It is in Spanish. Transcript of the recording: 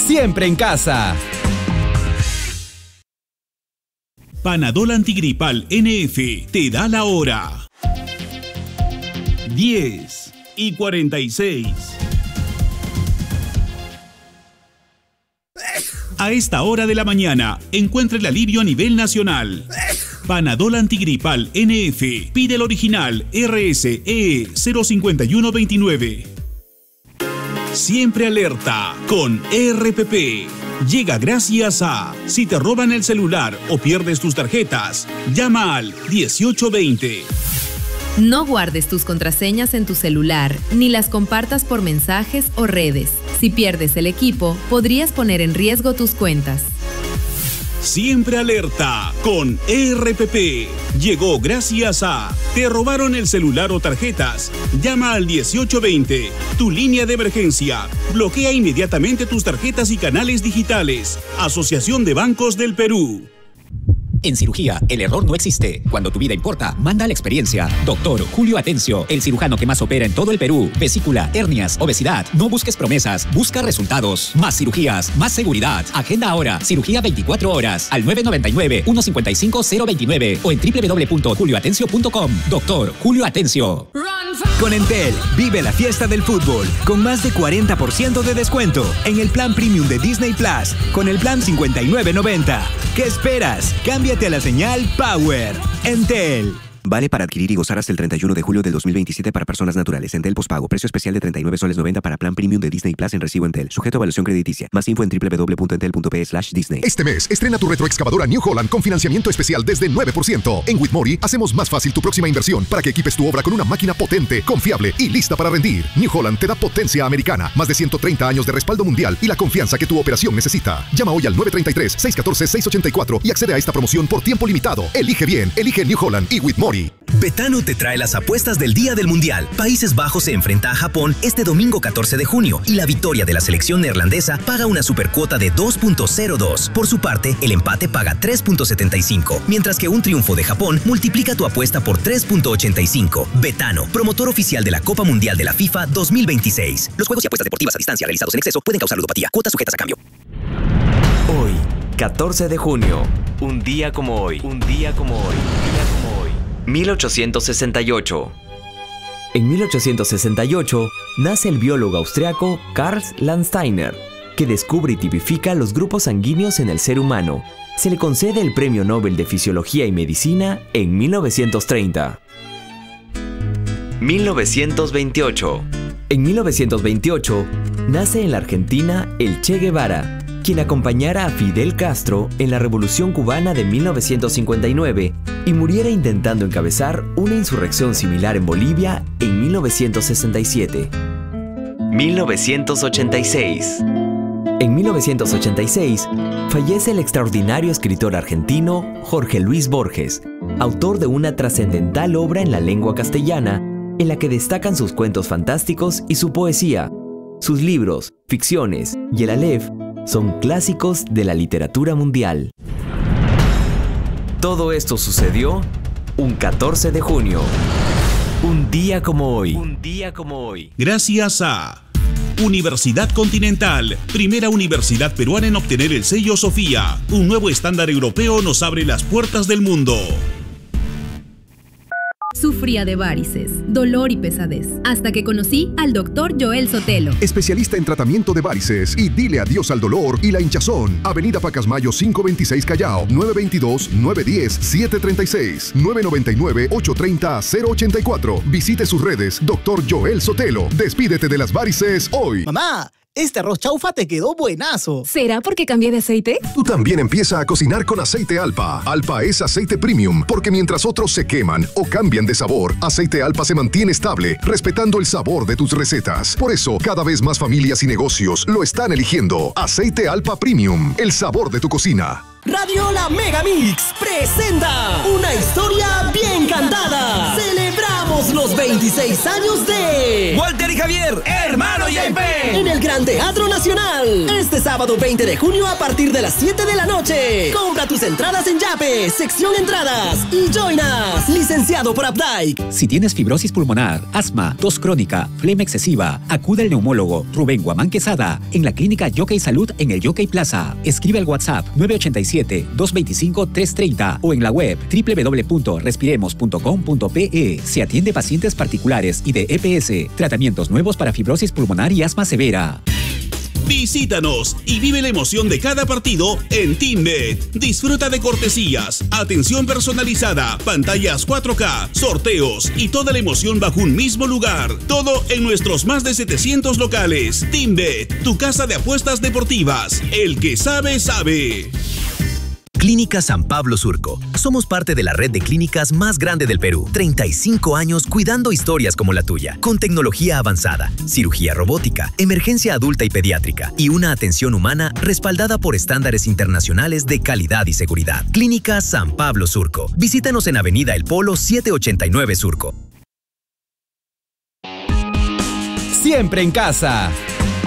siempre en casa. Panadol Antigripal NF te da la hora. 10:46. A esta hora de la mañana, encuentra el alivio a nivel nacional. Panadol Antigripal NF. Pide el original RSE 05129. Siempre alerta con RPP. Llega gracias a: si te roban el celular o pierdes tus tarjetas, llama al 1820. No guardes tus contraseñas en tu celular, ni las compartas por mensajes o redes. Si pierdes el equipo, podrías poner en riesgo tus cuentas. Siempre alerta con RPP. Llegó gracias a: ¿te robaron el celular o tarjetas? Llama al 1820, tu línea de emergencia. Bloquea inmediatamente tus tarjetas y canales digitales. Asociación de Bancos del Perú. En cirugía, el error no existe. Cuando tu vida importa, manda la experiencia. Doctor Julio Atencio, el cirujano que más opera en todo el Perú. Vesícula, hernias, obesidad. No busques promesas, busca resultados. Más cirugías, más seguridad. Agenda ahora. Cirugía 24 horas al 999-155-029 o en www.julioatencio.com. Doctor Julio Atencio. Con Entel, vive la fiesta del fútbol con más de 40% de descuento en el plan premium de Disney Plus con el plan 59.90. ¿Qué esperas? Cámbiate a la señal Power. Entel. Vale para adquirir y gozar hasta el 31 de julio del 2027 para personas naturales. Entel pospago. Precio especial de 39 soles 90 para plan premium de Disney Plus en recibo Entel. Sujeto a evaluación crediticia. Más info en www.entel.p/Disney. Este mes, estrena tu retroexcavadora New Holland con financiamiento especial desde 9%. En Whitmore hacemos más fácil tu próxima inversión para que equipes tu obra con una máquina potente, confiable y lista para rendir. New Holland te da potencia americana, más de 130 años de respaldo mundial y la confianza que tu operación necesita. Llama hoy al 933-614-684 y accede a esta promoción por tiempo limitado. Elige bien, elige New Holland y Whitmore. Betano te trae las apuestas del día del Mundial. Países Bajos se enfrenta a Japón este domingo 14 de junio y la victoria de la selección neerlandesa paga una supercuota de 2.02. Por su parte, el empate paga 3.75, mientras que un triunfo de Japón multiplica tu apuesta por 3.85. Betano, promotor oficial de la Copa Mundial de la FIFA 2026. Los juegos y apuestas deportivas a distancia realizados en exceso pueden causar ludopatía. Cuotas sujetas a cambio. Hoy, 14 de junio. Un día como hoy. 1868. En 1868 nace el biólogo austriaco Karl Landsteiner, que descubre y tipifica los grupos sanguíneos en el ser humano. Se le concede el Premio Nobel de Fisiología y Medicina en 1930. 1928. En 1928 nace en la Argentina el Che Guevara, quien acompañara a Fidel Castro en la Revolución Cubana de 1959 y muriera intentando encabezar una insurrección similar en Bolivia en 1967. 1986. En 1986 fallece el extraordinario escritor argentino Jorge Luis Borges, autor de una trascendental obra en la lengua castellana en la que destacan sus cuentos fantásticos y su poesía. Sus libros, ficciones y el Aleph son clásicos de la literatura mundial. Todo esto sucedió un 14 de junio. Un día como hoy. Gracias a Universidad Continental, primera universidad peruana en obtener el sello Sofía. Un nuevo estándar europeo nos abre las puertas del mundo. Sufría de varices, dolor y pesadez, hasta que conocí al Dr. Joel Sotelo. Especialista en tratamiento de varices y dile adiós al dolor y la hinchazón. Avenida Pacasmayo 526 Callao, 922-910-736, 999-830-084. Visite sus redes, Dr. Joel Sotelo. Despídete de las varices hoy. Mamá, este arroz chaufa te quedó buenazo. ¿Será porque cambié de aceite? Tú también empieza a cocinar con aceite Alpa. Alpa es aceite premium, porque mientras otros se queman o cambian de sabor, aceite Alpa se mantiene estable, respetando el sabor de tus recetas. Por eso, cada vez más familias y negocios lo están eligiendo. Aceite Alpa Premium, el sabor de tu cocina. Radio La Mega Mix presenta una historia bien cantada. ¡Celebramos! Celebramos los 26 años de Walter y Javier, hermano JP, en el Gran Teatro Nacional. Este sábado 20 de junio a partir de las 7 de la noche. Compra tus entradas en Yape, sección entradas y join us. Licenciado por Updike. Si tienes fibrosis pulmonar, asma, tos crónica, flema excesiva, acude al neumólogo Rubén Guamán Quesada en la clínica Jockey Salud en el Jockey Plaza. Escribe al WhatsApp 987-225-330 o en la web www.respiremos.com.pe. Se atiende pacientes particulares y de EPS. Tratamientos nuevos para fibrosis pulmonar y asma severa. Visítanos y vive la emoción de cada partido en TeamBet. Disfruta de cortesías, atención personalizada, pantallas 4K, sorteos y toda la emoción bajo un mismo lugar. Todo en nuestros más de 700 locales. TeamBet, tu casa de apuestas deportivas. El que sabe, sabe. Clínica San Pablo Surco. Somos parte de la red de clínicas más grande del Perú. 35 años cuidando historias como la tuya, con tecnología avanzada, cirugía robótica, emergencia adulta y pediátrica y una atención humana respaldada por estándares internacionales de calidad y seguridad. Clínica San Pablo Surco. Visítanos en Avenida El Polo 789 Surco. Siempre en casa.